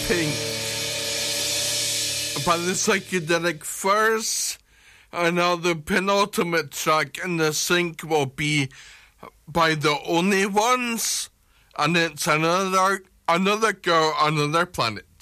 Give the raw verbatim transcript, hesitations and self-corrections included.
Pink by the Psychedelic Furs. And now the penultimate track in the sync will be by The Only Ones, and it's another another girl, another planet.